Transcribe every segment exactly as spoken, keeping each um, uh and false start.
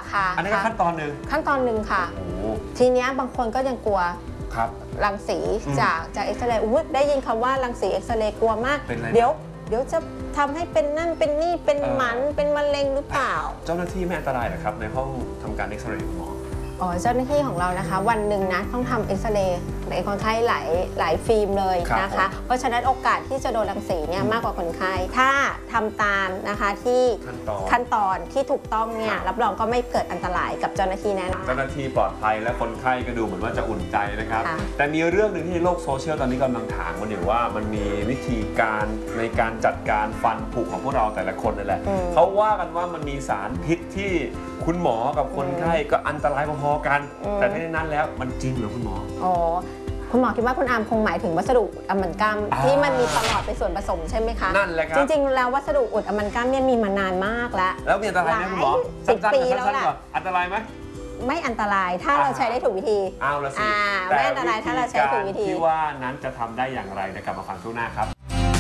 ค่ะอันนี้ก็ขั้นตอนหนึ่งขั้นตอนหนึ่งค่ะทีนี้บางคนก็ยังกลัวรังสีจากจากเอ็กซเรย์อุ้ยได้ยินคำว่ารังสีเอ็กซเรย์กลัวมากเดี๋ยวเดี๋ยวจะทำให้เป็นนั่นเป็นนี่เป็นหมันเป็นมะเร็งหรือเปล่าเจ้าหน้าที่ไม่อันตรายหรอครับในห้องทำการเอ็กซเรย์คุณหมออ๋อเจ้าหน้าที่ของเรานะคะวันหนึ่งนะต้องทำเอ็กซเรย์ในคนไข้หลายหลายฟิล์มเลยนะคะเพราะฉะนั้นโอกาสที่จะโดนรังสีเนี่ยมากกว่าคนไข้ถ้าทำตามนะคะที่ขั้นตอนที่ถูกต้องเนี่ยรับรองก็ไม่เกิดอันตรายกับเจ้าหน้าที่แน่นอนเจ้าหน้าที่ปลอดภัยและคนไข้ก็ดูเหมือนว่าจะอุ่นใจนะครับแต่มีเรื่องหนึ่งที่โลกโซเชียลตอนนี้กำลังถามกันอยู่ว่ามันมีวิธีการในการจัดการฟันผุของพวกเราแต่ละคนนั่นแหละเขาว่ากันว่ามันมีสารพิษที่คุณหมอกับคนไข้ก็อันตรายพอๆกันแต่ทั้งนั้นแล้วมันจริงเหรอคุณหมออ๋อคุณหมอคิดว่าคุณอามคงหมายถึงวัสดุอะมันกัมที่มันมีปลอดเป็นส่วนผสมใช่ไหมคะนั่นแหละครับจริงๆแล้ววัสดุอุดอะมันกัมเนี่ยมีมานานมากแล้วแล้วมีอันตรายไหมคุณหมอสิบปีแล้วล่ะอันตรายไหมไม่อันตรายถ้าเราใช้ได้ถูกวิธีเอาละสิไม่อันตรายถ้าเราใช้ถูกวิธีที่ว่านั้นจะทำได้อย่างไรนะกลับมาฟังช่วงหน้าครับ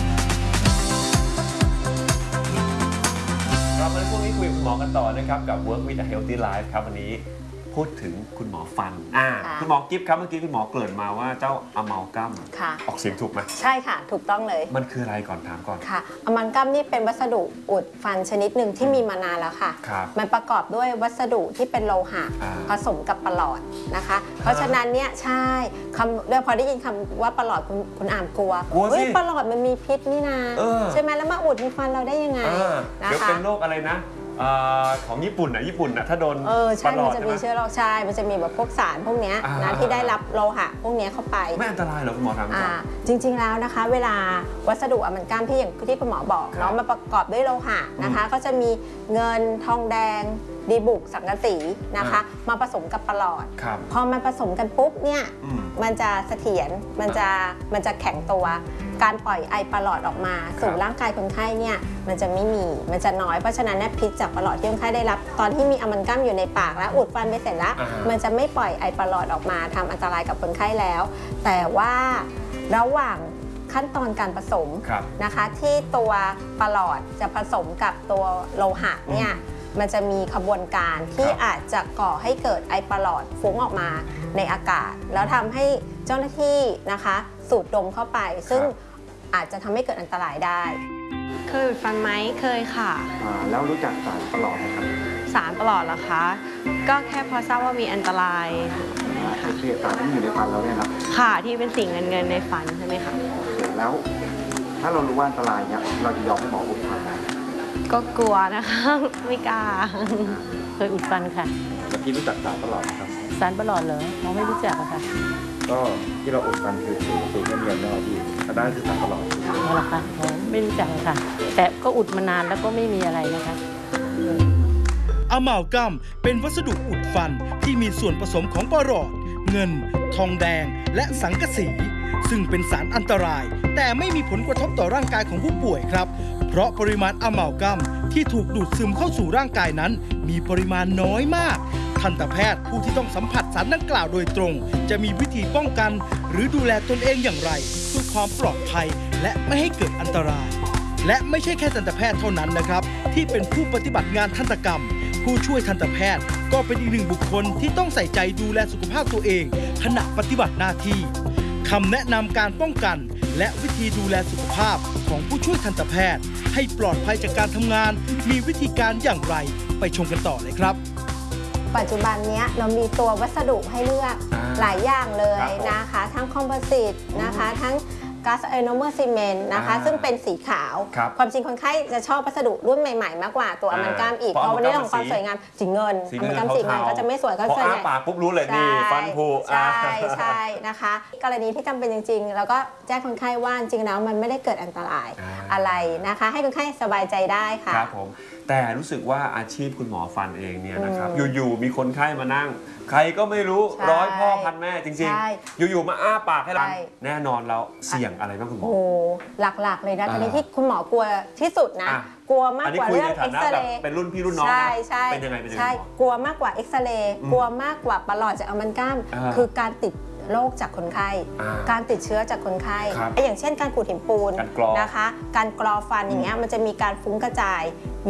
เรามาในช่วงนี้คุยกับคุณหมอกันต่อนะครับกับ Work with a Healthy Life ครับวันนี้พูดถึงคุณหมอฟันอ่าคุณหมอกิฟต์ครับเมื่อกี้คุณหมอเกริ่นมาว่าเจ้าอะมัลกัมออกเสียงถูกไหมใช่ค่ะถูกต้องเลยมันคืออะไรก่อนถามก่อนค่ะอะมัลกัมนี่เป็นวัสดุอุดฟันชนิดหนึ่งที่มีมานานแล้วค่ะมันประกอบด้วยวัสดุที่เป็นโลหะผสมกับประหลอดนะคะเพราะฉะนั้นเนี่ยใช่คำด้วยพอได้ยินคำว่าประหลอดคุณคุณอามกลัวเฮ้ยประหลอดมันมีพิษนี่นาใช่ไหมแล้วมาอุดในฟันเราได้ยังไงนะคะเดี๋ยวเป็นโรคอะไรนะของญี่ปุ่นนะญี่ปุ่นนะถ้าโดนเออใช่มันจะมีเชื้อโรคใช่มันจะมีแบบพวกสารพวกนี้นะที่ได้รับโลหะพวกนี้เข้าไปไม่อันตรายหรอคุณหมอทำก่อนจริงๆแล้วนะคะเวลาวัสดุอะมันกัมที่อย่างที่คุณหมอบอกเนาะมาประกอบด้วยโลหะนะคะก็จะมีเงินทองแดงดีบุกสังกะสีนะคะมาผสมกับประหลอดพอมันผสมกันปุ๊บเนี่ยมันจะเสถียรมันจะมันจะแข็งตัวการปล่อยไอประหลอดออกมาสู่ร่างกายคนไข้เนี่ยมันจะไม่มีมันจะน้อยเพราะฉะนั้นเนี่ยพิษจากประหลอดที่คนไข้ได้รับตอนที่มีอะมันกัมอยู่ในปากแล้วอุดฟันไปเสร็จแล้วมันจะไม่ปล่อยไอประหลอดออกมาทำอันตรายกับคนไข้แล้วแต่ว่าระหว่างขั้นตอนการผสมนะคะที่ตัวประหลอดจะผสมกับตัวโลหะเนี่ยมันจะมีขบวนการที่อาจจะก่อให้เกิดไอประหลอดฟุ้งออกมาในอากาศแล้วทำให้เจ้าหน้าที่นะคะสูดดมเข้าไปซึ่งอาจจะทำให้เกิดอันตรายได้เคยอุดฟันไหมเคยค่ะแล้วรู้จักสารประหลอดไหมครับสารประหลอดเหรอคะก็แค่พอทราบว่ามีอันตรายค่ะสารที่อยู่ในฟันเราเนี่ยครับค่ะที่เป็นสิ่งเงินเงินในฟันใช่ไหมคะแล้วถ้าเรารู้ว่าอันตรายเนี่ยเราจะยอมให้หมออุดฟันไหมก็กลัวนะคะไม่กล้าเคยอุดฟันค่ะเมื่อกี้รู้จักสารประหลอดครับสารประหลอดเหรอเราไม่รู้จักอะค่ะก็ที่เราอุดฟันคือสูงสูงเงินเงินเราดีถ้าได้คือสารประหลอดนั่นแหละค่ะไม่รู้จักค่ะแต่ก็อุดมานานแล้วก็ไม่มีอะไรนะคะอะมัลกัมเป็นวัสดุอุดฟันที่มีส่วนผสมของประหลอดเงินทองแดงและสังกะสีซึ่งเป็นสารอันตรายแต่ไม่มีผลกระทบต่อร่างกายของผู้ป่วยครับเพราะปริมาณอะมัลกัมที่ถูกดูดซึมเข้าสู่ร่างกายนั้นมีปริมาณน้อยมากทันตแพทย์ผู้ที่ต้องสัมผัสสารดังกล่าวโดยตรงจะมีวิธีป้องกันหรือดูแลตนเองอย่างไรเพื่อความปลอดภัยและไม่ให้เกิดอันตรายและไม่ใช่แค่ทันตแพทย์เท่านั้นนะครับที่เป็นผู้ปฏิบัติงานทันตกรรมผู้ช่วยทันตแพทย์ก็เป็นอีกหนึ่งบุคคลที่ต้องใส่ใจดูแลสุขภาพตัวเองขณะปฏิบัติหน้าที่คำแนะนำการป้องกันและวิธีดูแลสุขภาพของผู้ช่วยทันตแพทย์ให้ปลอดภัยจากการทำงานมีวิธีการอย่างไรไปชมกันต่อเลยครับปัจจุบันนี้เรามีตัววัสดุให้เลือกหลายอย่างเลยนะคะทั้งคอมโพสิตนะคะทั้งก๊าซไอโนเมอร์ซีเมนต์นะคะซึ่งเป็นสีขาวความจริงคนไข้จะชอบวัสดุรุ่นใหม่ๆมากกว่าตัวอะมันกัมอีกเพราะวันนี้ของความสวยงามสีเงินอะมันกัมสีเงินก็จะไม่สวยก็ส่วนใหญ่ปากปุ๊บรู้เลยนี่ฟันผุใช่ใช่นะคะกรณีที่จำเป็นจริงๆแล้วก็แจ้งคนไข้ว่าจริงแล้วมันไม่ได้เกิดอันตรายอะไรนะคะให้คนไข้สบายใจได้ค่ะครับผมแต่รู้สึกว่าอาชีพคุณหมอฟันเองเนี่ยนะครับอยู่ๆมีคนไข้มานั่งใครก็ไม่รู้ร้อยพ่อพันแม่จริงๆอยู่ๆมาอ้าปากให้เราแน่นอนเราเสี่ยงอะไรบ้างคุณหมอโอ้หลักๆเลยนะตอนนี้ที่คุณหมอกลัวที่สุดนะกลัวมากกว่าเรื่องเอ็กซเรย์เป็นรุ่นพี่รุ่นน้องนะเป็นยังไงเป็นยังไงกลัวมากกว่าเอ็กซเรย์กลัวมากกว่าประหลอดจากอะมันกัมคือการติดโรคจากคนไข้การติดเชื้อจากคนไข้อย่างเช่นการขูดหินปูนนะคะการกรอฟันอย่างเงี้ยมันจะมีการฟุ้งกระจายเยอะ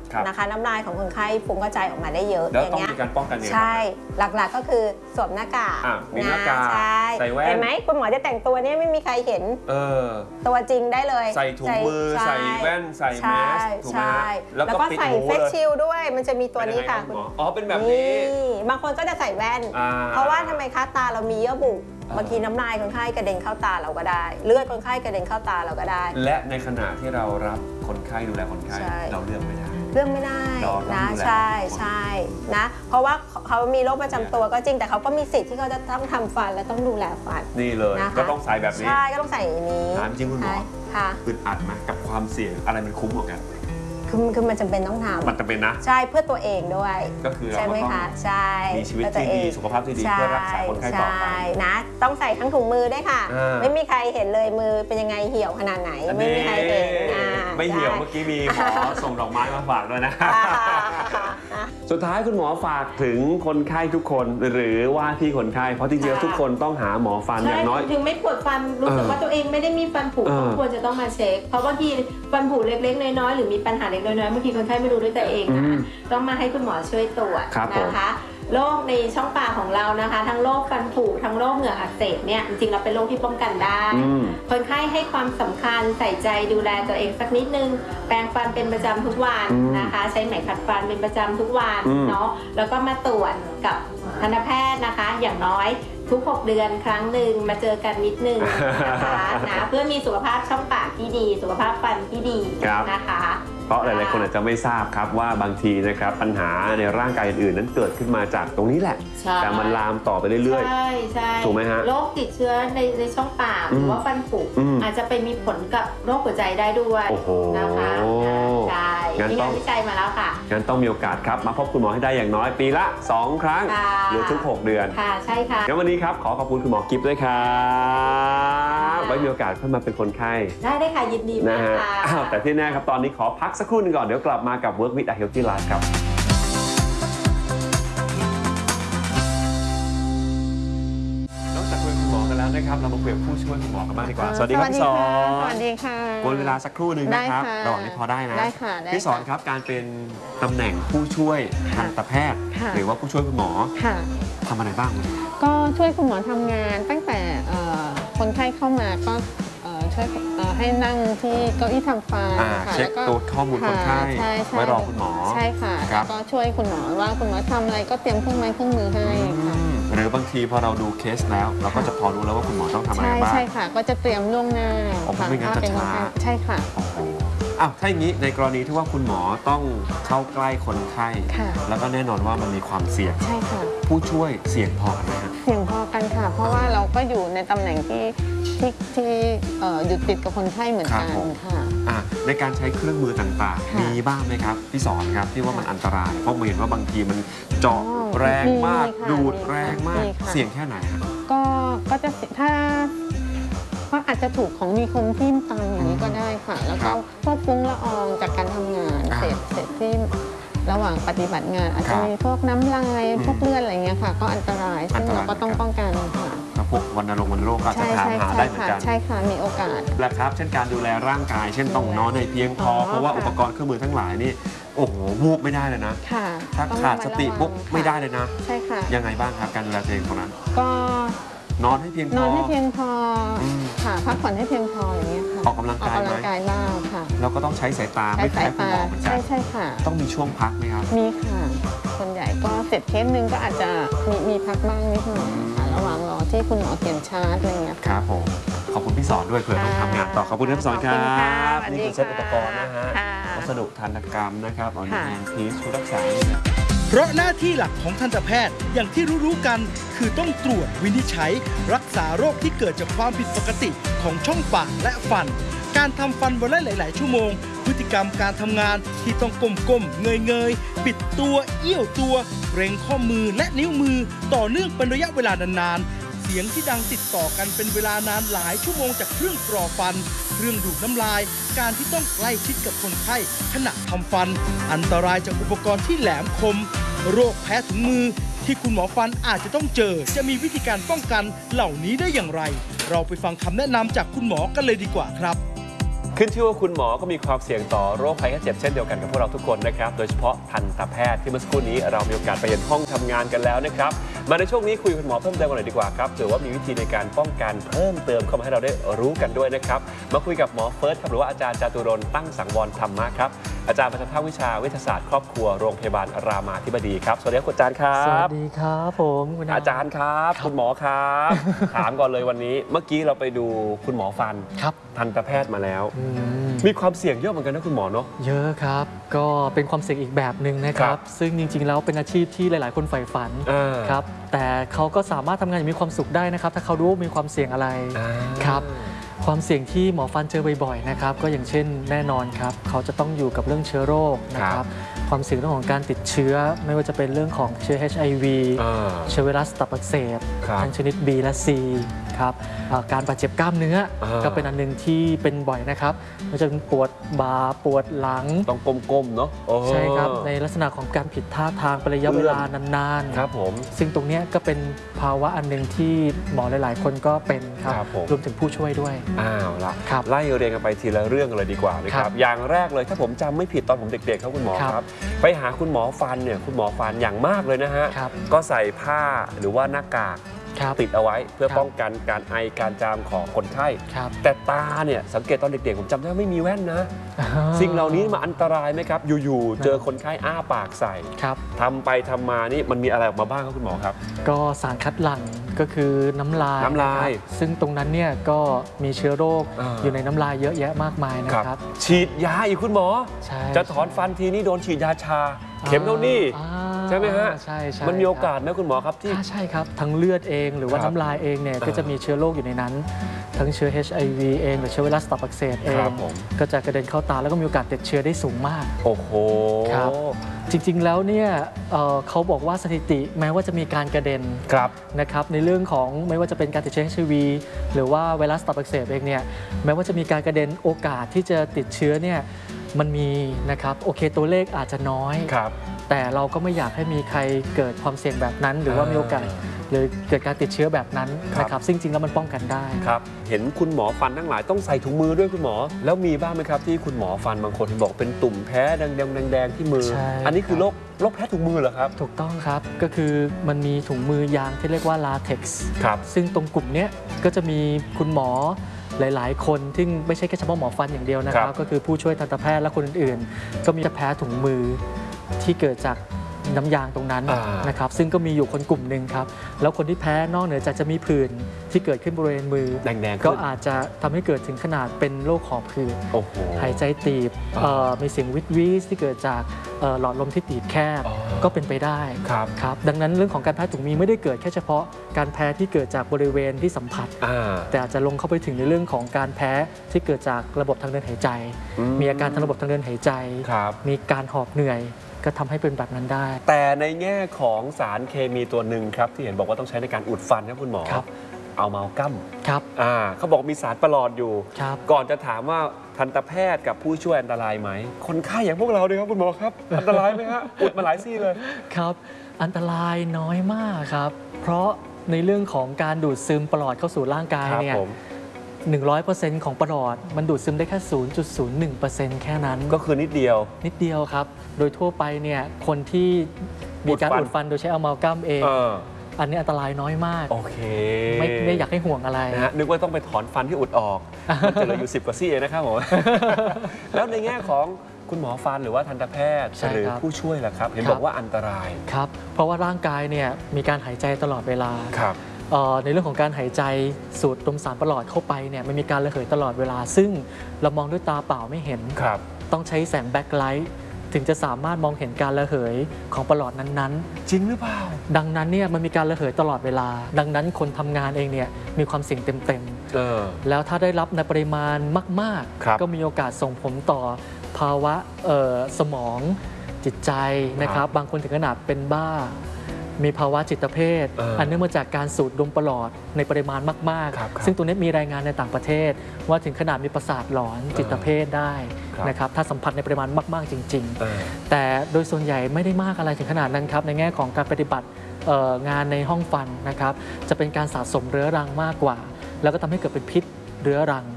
นะคะน้ำลายของคนไข้ฟุ้งกระจายออกมาได้เยอะแล้วอย่างต้องเงี้ยมีการป้องกันยังไงใช่หลักๆก็คือสวมหน้ากากอ่ะมีหน้ากากใช่ใส่แว่นเห็นไหมคุณหมอจะแต่งตัวเนี้ไม่มีใครเห็นเออตัวจริงได้เลยใส่ถุงมือช่ใส่แว่นใส่แมสถูกไหมใช่ฮะแล้วก็ปิดใส่หูเฟซเลยชิลด้วยมันจะมีตัวนี้ค่ะเป็นคุยังณไงรับณหมออ๋อเป็นแบบนี้บางคนก็จะใส่แว่นอ่าเพราะว่าทำไมคะตาเรามีเยื่อบุอ่าบางทีน้ำลายคนไข้กระเด็นเข้าตาเราก็ได้ เลือดคนไข้กระเด็นเข้าตาเราก็ได้และในขณะที่เรารับคนไข้ดูแลคนไข้ใช่เราเลือกไม่ได้เรื่องไม่ได้เราต้องนะดูแลใช่คนใช่นะเพราะว่าเขามีโรคประจำตัวก็จริงแต่เขาก็มีสิทธิ์ที่เขาจะต้องทำฟันและต้องดูแลฟันนี่เลยนะคะก็ต้องใส่แบบนี้ใช่ก็ต้องใส่อย่างนี้ถามจริงคุณหมอใช่ค่ะอึดอัดไหมกับความเสี่ยงอะไรมันคุ้มกว่ากันคือคือมันจำเป็นต้องทมันจะเป็นนะำใช่เพื่อตัวเองด้วยก็คือเราใช่ไหมก็ต้องคะใช่มีชีวิตเพื่อที่วดีเองสุขภาพที่ดีเพื่อรักษาคนไข้ต่อไปใช่นะต้องใส่ทั้งถุงมือด้วยค่ะอ่าไม่มีใครเห็นเลยมือเป็นยังไงเหี่ยวขนาดไหนไม่มีใครเห็นอ่าไม่เหี่ยวใช่เมื่อกี้มีหมอส่งดอกไม้มาฝากด้วยนะอ่าสุดท้ายคุณหมอฝากถึงคนไข้ทุกคนหรือว่าที่คนไข้เพราะจริงๆแล้วทุกคนต้องหาหมอฟันอย่างน้อยถึงไม่ปวดฟันรู้สึกเออว่าตัวเองไม่ได้มีฟันผุเออก็ควรจะต้องมาเช็ค เพราะบางทีฟันผุเล็กๆน้อยๆหรือมีปัญหาเล็กๆน้อยๆบางทีคนไข้ไม่รู้ด้วยตัวเองอืนะมคะต้องมาให้คุณหมอช่วยตรวจครับผมนะคะโรคในช่องปากของเรานะคะ ทั้งโรคฟันผุทั้งโรคเหงื่ออักเสบเนี่ยจริงๆเราเป็นโรคที่ป้องกันได้อืมคนไข้ให้ความสำคัญใส่ใจดูแลตัวเองสักนิดนึงแปรงฟันเป็นประจำทุกวันอืมนะคะ ใช้ไหมขัดฟันเป็นประจำทุกวันอืมเนาะแล้วก็มาตรวจกับทันตแพทย์นะคะ อย่างน้อยทุก หก เดือนครั้งหนึ่งมาเจอกันนิดนึงนะคะนะเพื่อมีสุขภาพช่องปากที่ดี สุขภาพฟันที่ดีครับนะคะเพราะหลายๆคนอาจจะไม่ทราบครับว่าบางทีนะครับปัญหาในร่างกายอื่นๆนั้นเกิดขึ้นมาจากตรงนี้แหละใช่แต่มันลามต่อไปเรื่อยใช่ใช่ถูกไหมฮะโรคติดเชื้อในในช่องปากหอืรืมอว่าฟันผุอืมอาจจะไปมีผลกับโรคหัวใจได้ด้วยโอ้โหนะคะใช่งั้นมีต้งาองนวิจัยมาแล้วค่ะๆงั้นต้องมีโอกาสครับมาพบคุณหมอให้ได้อย่างน้อยปีละสองครั้งค่ะหรือทุกหกเดือนค่ะใช่ค่ะงั้นวันนี้ครับขอขอบคุณคุณหมอกิฟต์ด้วยครับไว้มีโอกาสเพิ่มมาเป็นคนไข้ได้ได้ค่ะยินดีนะมากฮะค่ะอ้าวแต่ที่แน่ครับตอนนี้ขอพักสักครู่หนึงก่อนเดี๋ยวกลับมากับ Work with a Healthy Life ครับนอกจากคุยกับคุณหมอกันแล้วนะครับเรามาคุยกับผู้ช่วยคุณหมอกันบ้างดีกว่า สวัสดีครับพี่สอนสวัสดีค่ะวนเวลาสักครู่หนึ่งนะครับได้ค่ะระหว่างนี้พอได้นะได้ค่ะได้ค่ะพี่สอนครับการเป็นตำแหน่งผู้ช่วยทันตแพทย์ค่ะหรือว่าผู้ช่วยคุณหมอค่ะทำอะไรบ้างวันนี้ก็ช่วยคุณหมอทำงานตั้งแต่เอ่อคนไข้เข้ามาก็เอ่อช่วยเอ่อให้นั่งที่เก้าอี้ทำฟันอ่าค่ะเช็คแล้วก็ตัวข้อมูลคนไข้ะใช่ใช่ไว้รอคุณหมอใช่ค่ะครับแล้วก็ช่วยคุณหมอว่าคุณหมอทำอะไรก็เตรียมเครื่องไม้เครื่องมือให้ค่ะอืมหรือบางทีพอเราดูเคสแล้ว เราก็จะพอรู้แล้วว่าคุณหมอต้องทำอะไรใช่บ้างใช่ค่ะ ก็จะเตรียมล่วงหน้าอ๋อค่ะไม่งั้นจะถ้าเป็นคนช้าไข้ใช่ค่ะโอ้โหอ้าวถ้าอย่างนี้ในกรณีที่ว่าคุณหมอต้องเข้าใกล้คนไข้ค่ะแล้วก็แน่นอนว่ามันมีความเสี่ยงใช่ค่ะผู้ช่วยเสี่ยงพอกันไหมฮะเสี่ยงพอกันค่ะ เพราะว่าเราก็อยู่ในตำแหน่งที่ที่ที่เอ่ออยู่ติดกับคนไข้เหมือนกันค่ะอ่ะในการใช้เครื่องมือต่างๆค่ะมีบ้างไหมครับพี่สอนครับที่ว่ามันอันตรายเพราะผมเห็นว่าบางทีมันเจาะอ๋อแรงมากมีค่ะดูดมีค่ะแรงมากมีค่ะเสี่ยงแค่ไหนฮะก็ก็จะถ้าก็อาจจะถูกของมีคมทิ่มตามอย่างนี้ก็ได้ค่ะ แล้วครัก็บพวกฟุ้งละอองจากการทำงานอ่าเศษเศษที่ระหว่างปฏิบัติงาน อาจครัจะบมีพวกน้ำลายอืมพวกเลือดอะไรเงี้ยค่ะ ก็อันตรายอัซึ่นงตรายเราก็ต้องป้องกันค่ะแล้วพวกวัณโรควัณโรคก็อาจจะใช่ถามใช่หาใช่ได้เหมือนค่ะกันใช่ค่ะมีโอกาสและครับ เช่นการดูแลร่างกาย เช่นต้องนอนให้เพียงพออ๋อเพราะว่าค่ะอุปกรณ์เครื่องมือทั้งหลายนี่โอ้โหวูบไม่ได้เลยนะค่ะถ้าต้องขาดระมัสติระวังปุ๊บค่ะไม่ได้เลยนะใช่ค่ะยังไงบ้างครับการดูแลตัวเองตรงนั้นก็นอนให้เพียงพนออนให้เพียงพออมค่ะพักผ่อนให้เพียงพออย่างเงี้ยค่ะออกกำลังกายออกกำลังไหมกายบ้างค่ะแล้วก็ต้องใช้สายตาใช้ไม่สาแพ้ยคุณตาหมอเหมือนกัใช่นใช่ค่ะต้องมีช่วงพักไหมครับมีค่ะส่วนใหญ่ก็เสร็จเคสหนึ่งก็อาจจะมีมีพักบ้างนิดหน่อยค่ะระหว่างรอที่คุณหมอเขียนชาร์จอะไรเงี้ยครับผม ขอบคุณพี่สอนด้วยเผื่อต้องทำงานต่อ ขอบคุณครับพี่สอนครัขอบคุณค่ะบสวัสดีนี่คือเซตอุปกรณ์นะฮะค่ะวัสดุทันตกรรมนะครับออนิค่ะแอนพีชชุดรักษานี่นะเพราะหน้าที่หลักของทันตแพทย์อย่างที่รู้ๆกัน คือต้องตรวจวินิจฉัย รักษาโรคที่เกิดจากความผิดปกติของช่องปากและฟัน การทำฟันวันละหลาย ๆ ชั่วโมง พฤติกรรมการทำงานที่ต้องก้มๆ เงยๆ ปิดตัว เอี้ยวตัวเกรงข้อมือและนิ้วมือต่อเนื่องเป็นระยะเวลานานๆ เสียงที่ดังติดต่อกันเป็นเวลานานหลายชั่วโมงจากเครื่องกรอฟัน เครื่องดูดน้ำลาย การที่ต้องใกล้ชิดกับคนไข้ขณะทำฟัน อันตรายจากอุปกรณ์ที่แหลมคม โรคแพ้ถุงมือที่คุณหมอฟันอาจจะต้องเจอ จะมีวิธีการป้องกันเหล่านี้ได้อย่างไร เราไปฟังคำแนะนำจากคุณหมอกันเลยดีกว่าครับขึ้นชื่อว่าคุณหมอก็มีความเสี่ยงต่อโรคภัยไข้เจ็บเช่นเดียวกันกับพวกเราทุกคนนะครับโดยเฉพาะทันตแพทย์ที่เมื่อสักครู่นี้เรามีโอกาสไปเห็นห้องทำงานกันแล้วนะครับมาในช่วงนี้คุยกับคุณหมอเพิ่มเติมกันหน่อยดีกว่าครับเผื่อว่ามีวิธีในการป้องกันเพิ่มเติมเข้ามาให้เราได้รู้กันด้วยนะครับมาคุยกับหมอเฟิร์สครับหรือว่าอาจารย์จตุรนต์ตั้งสังวรธรรมะครับอาจารย์ประจำภาควิชาวิทยาศาสตร์ครอบครัวโรงพยาบาลรามาธิบดีครับสวัสดีครับอาจารย์ครับสวัสดีครับผมคุณอาจารย์ครับคุณหมอครับถามก่อนเลยวันนี้เมื่อกี้เราไปดูคุณหมอฟันครับทันตแพทย์มาแล้วมีความเสี่ยงเยอะเหมือนกันนะคุณหมอเนาะเยอะครับก็เป็นความเสี่ยงอีกแบบหนึ่งนะครับซึ่งจริงๆแล้วเป็นอาชีพที่หลายๆคนใฝ่ฝันครับแต่เขาก็สามารถทำงานอย่างมีความสุขได้นะครับถ้าเขารู้ว่ามีความเสี่ยงอะไรครับความเสี่ยงที่หมอฟันเจอบ่อยๆนะครับก็อย่างเช่นแน่นอนครับเขาจะต้องอยู่กับเรื่องเชื้อโรคนะครับความเสี่ยงเรื่องของการติดเชื้อไม่ว่าจะเป็นเรื่องของเชื้อ เอช ไอ วี เชื้อไวรัสตับอักเสบทั้งชนิด B และ C ครับการบาดเจ็บกล้ามเนื้อก็เป็นอันหนึ่งที่เป็นบ่อยนะครับมันจะเป็นปวดบ่าปวดหลังต้องก้มๆเนาะใช่ครับในลักษณะของการผิดท่าทางเป็นระยะเวลานานๆครับผมซึ่งตรงนี้ก็เป็นภาวะอันหนึ่งที่หมอหลายๆคนก็เป็นครับรวมถึงผู้ช่วยด้วยอ้าวละไล่เรียงกันไปทีละเรื่องเลยดีกว่านะครับอย่างแรกเลยถ้าผมจำไม่ผิดตอนผมเด็กๆครับคุณหมอครับไปหาคุณหมอฟันเนี่ยคุณหมอฟันอย่างมากเลยนะฮะก็ใส่ผ้าหรือว่าหน้ากากติดเอาไว้เพื่อป้องกันการไอการจามของคนไข้แต่ตาเนี่ยสังเกตตอนเด็กๆผมจำได้ว่าไม่มีแว่นนะสิ่งเหล่านี้มันอันตรายไหมครับอยู่ๆเจอคนไข้อ้าปากใส่ทำไปทำมานี่มันมีอะไรออกมาบ้างครับคุณหมอครับก็สารคัดหลั่งก็คือน้ำลายน้ำลายซึ่งตรงนั้นเนี่ยก็มีเชื้อโรคอยู่ในน้ำลายเยอะแยะมากมายนะครับฉีดยาอีกคุณหมอจะถอนฟันทีนี่โดนฉีดยาชาเข็มเท่านี้ใช่ไหมฮะใช่ใช่มันมีโอกาสนะคุณหมอครับที่ใช่ครับทั้งเลือดเองหรือว่าน้ำลายเองเนี่ยก็จะมีเชื้อโรคอยู่ในนั้นทั้งเชื้อ เอช ไอ วี เองหรือเชื้อไวรัสตับอักเสบเองก็จะกระเด็นเข้าตาแล้วก็มีโอกาสติดเชื้อได้สูงมากโอ้โหครับจริงๆแล้วเนี่ยเขาบอกว่าสถิติแม้ว่าจะมีการกระเด็นนะครับในเรื่องของไม่ว่าจะเป็นการติดเชื้อ เอช ไอ วี หรือว่าไวรัสตับอักเสบเองเนี่ยแม้ว่าจะมีการกระเด็นโอกาสที่จะติดเชื้อเนี่ยมันมีนะครับโอเคตัวเลขอาจจะน้อยแต่เราก็ไม่อยากให้มีใครเกิดความเสี่ยงแบบนั้นหรือว่ามีโอกาสหรือเกิดการติดเชื้อแบบนั้นนะครับซึ่งจริงแล้วมันป้องกันได้ครับเห็นคุณหมอฟันทั้งหลายต้องใส่ถุงมือด้วยคุณหมอแล้วมีบ้างไหมครับที่คุณหมอฟันบางคนบอกเป็นตุ่มแพ้แดงๆแดงๆที่มืออันนี้คือโรคโรคแพ้ถุงมือเหรอครับถูกต้องครับก็คือมันมีถุงมือยางที่เรียกว่าลาเท็กซ์ซึ่งตรงกลุ่มนี้ก็จะมีคุณหมอหลายๆคนที่ไม่ใช่แค่เฉพาะหมอฟันอย่างเดียวนะครับก็คือผู้ช่วยทันตแพทย์และคนอื่นๆก็มีจะแพ้ถุงมือที่เกิดจากน้ำยางตรงนั้นนะครับซึ่งก็มีอยู่คนกลุ่มหนึ่งครับแล้วคนที่แพ้นอกเหนือจากจะมีผื่นที่เกิดขึ้นบริเวณมือแดงๆก็อาจจะทำให้เกิดถึงขนาดเป็นโรคหอบหืดหายใจตีบมีเสียงวิดวิสที่เกิดจากหลอดลมที่ตีบแคบก็เป็นไปได้ครับดังนั้นเรื่องของการแพ้ถุงมือไม่ได้เกิดแค่เฉพาะการแพ้ที่เกิดจากบริเวณที่สัมผัสแต่อาจจะลงเข้าไปถึงในเรื่องของการแพ้ที่เกิดจากระบบทางเดินหายใจมีอาการทางระบบทางเดินหายใจมีการหอบเหนื่อยก็ทำให้เป็นแบบนั้นได้แต่ในแง่ของสารเคมีตัวหนึ่งครับที่เห็นบอกว่าต้องใช้ในการอุดฟันครับคุณหมอเอามาลกัมครับอ่าเขาบอกมีสารประหลอดอยู่ก่อนจะถามว่าทันตแพทย์กับผู้ช่วยอันตรายไหมคนไข้อย่างพวกเราด้วยครับคุณหมอครับอันตรายไหมฮะอุดมาหลายซี่เลยครับอันตรายน้อยมากครับเพราะในเรื่องของการดูดซึมประหลอดเข้าสู่ร่างกายเนี่ยหนึ่งร้อยเปอร์เซ็นต์ ของประหลอดมันดูดซึมได้แค่ ศูนย์จุดศูนย์หนึ่งเปอร์เซ็นต์ แค่นั้นก็คือนิดเดียวนิดเดียวครับโดยทั่วไปเนี่ยคนที่มีการอุดฟันโดยใช้อะมัลกัมเองอันนี้อันตรายน้อยมากโอเคไม่ไม่อยากให้ห่วงอะไรนะฮะนึกว่าต้องไปถอนฟันที่อุดออกมันจะเหลืออยู่สิบกว่าซี่นะครับผมแล้วในแง่ของคุณหมอฟันหรือว่าทันตแพทย์หรือผู้ช่วยล่ะครับเห็นบอกว่าอันตรายครับเพราะว่าร่างกายเนี่ยมีการหายใจตลอดเวลาครับในเรื่องของการหายใจสูดดมสารประหลอดเข้าไปเนี่ยมันมีการระเหยตลอดเวลาซึ่งเรามองด้วยตาเปล่าไม่เห็นต้องใช้แสงแบ็คไลท์ถึงจะสามารถมองเห็นการระเหยของประหลอดนั้นๆจริงหรือเปล่าดังนั้นเนี่ยมันมีการระเหยตลอดเวลาดังนั้นคนทำงานเองเนี่ยมีความเสี่ยงเต็มๆแล้วถ้าได้รับในปริมาณมากๆก็มีโอกาสส่งผลต่อภาวะสมองจิตใจนะครับบางคนถึงขนาดเป็นบ้ามีภาวะจิตเภทอันเนื่องมาจากการสูดดมประหลอดในปริมาณมากๆซึ่งตัวนี้มีรายงานในต่างประเทศว่าถึงขนาดมีประสาทหลอนจิตเภทได้นะครับถ้าสัมผัสในปริมาณมากๆจริงๆแต่โดยส่วนใหญ่ไม่ได้มากอะไรถึงขนาดนั้นครับในแง่ของการปฏิบัติงานในห้องฟันนะครับจะเป็นการสะสมเรื้อรังมากกว่าแล้วก็ทำให้เกิดเป็นพิษเรื้อรัง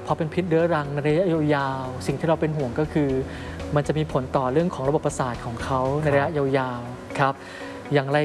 พอเป็นพิษเรื้อรังในระยะยาวๆสิ่งที่เราเป็นห่วงก็คือมันจะมีผลต่อเรื่องของระบบประสาทของเขาในระยะยาวๆครับอย่างไร